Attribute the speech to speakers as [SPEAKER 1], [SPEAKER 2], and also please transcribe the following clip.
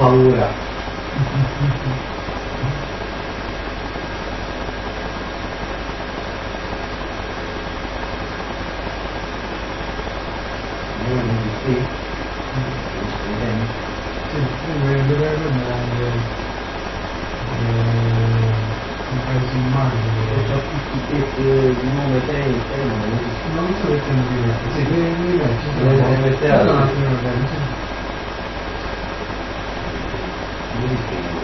[SPEAKER 1] paura. Sì.
[SPEAKER 2] Dovrebbe andare un paese immagine.
[SPEAKER 1] C'ho tutti questi di nome 3
[SPEAKER 2] Non so perché non mi mette. Sì, mi mette.
[SPEAKER 1] Deve mettere
[SPEAKER 2] No, no, no, no, no.